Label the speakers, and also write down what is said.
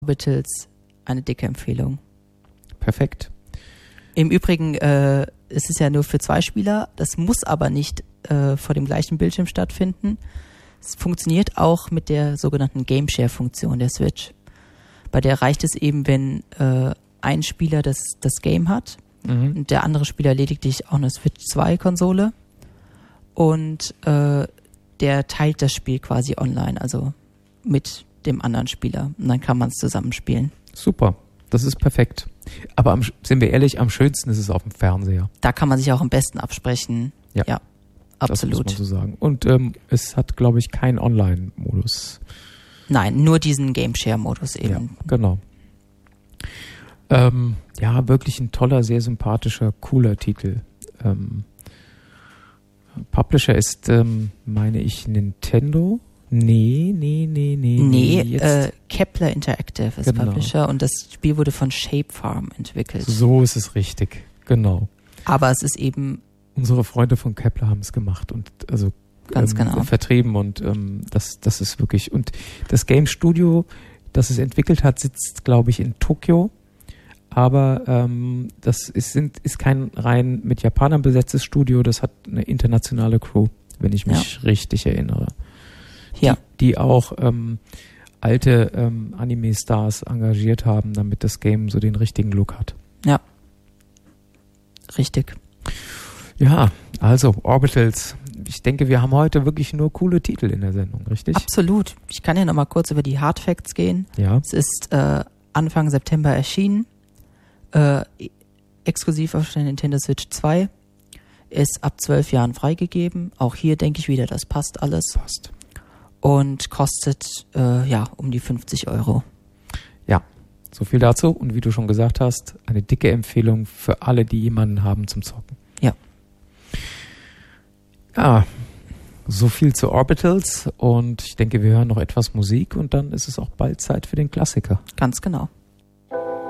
Speaker 1: Orbitals eine dicke Empfehlung.
Speaker 2: Perfekt.
Speaker 1: Im Übrigen ist es ja nur für 2 Spieler, das muss aber nicht vor dem gleichen Bildschirm stattfinden. Es funktioniert auch mit der sogenannten Game Share Funktion der Switch. Bei der reicht es eben, wenn ein Spieler das Game hat und der andere Spieler lediglich auch eine Switch 2 Konsole und der teilt das Spiel quasi online, also mit dem anderen Spieler, und dann kann man es zusammenspielen.
Speaker 2: Super, das ist perfekt. Aber sind wir ehrlich, am schönsten ist es auf dem Fernseher.
Speaker 1: Da kann man sich auch am besten absprechen. Ja, absolut.
Speaker 2: Das muss man so sagen. Und es hat, glaube ich, keinen Online-Modus.
Speaker 1: Nein, nur diesen Game-Share-Modus eben.
Speaker 2: Ja, genau. Wirklich ein toller, sehr sympathischer, cooler Titel. Publisher ist, meine ich, Nintendo. Nee.
Speaker 1: Kepler Interactive ist Publisher und das Spiel wurde von Shape Farm entwickelt.
Speaker 2: So ist es richtig, genau.
Speaker 1: Aber es ist eben...
Speaker 2: Unsere Freunde von Kepler haben es gemacht und also
Speaker 1: ganz genau
Speaker 2: vertrieben und das ist wirklich... Und das Game Studio, das es entwickelt hat, sitzt, glaube ich, in Tokio. Aber das ist kein rein mit Japanern besetztes Studio, das hat eine internationale Crew, wenn ich mich richtig erinnere.
Speaker 1: Ja.
Speaker 2: Die auch alte Anime-Stars engagiert haben, damit das Game so den richtigen Look hat.
Speaker 1: Ja. Richtig.
Speaker 2: Ja, also Orbitals. Ich denke, wir haben heute wirklich nur coole Titel in der Sendung, richtig?
Speaker 1: Absolut. Ich kann ja noch mal kurz über die Hard Facts gehen.
Speaker 2: Ja.
Speaker 1: Es ist Anfang September erschienen. Exklusiv auf der Nintendo Switch 2. Ist ab 12 Jahren freigegeben. Auch hier denke ich wieder, das passt alles.
Speaker 2: Passt.
Speaker 1: Und kostet um die 50 €.
Speaker 2: Ja, so viel dazu. Und wie du schon gesagt hast, eine dicke Empfehlung für alle, die jemanden haben zum Zocken.
Speaker 1: Ja.
Speaker 2: Ja, so viel zu Orbitals. Und ich denke, wir hören noch etwas Musik und dann ist es auch bald Zeit für den Klassiker.
Speaker 1: Ganz genau.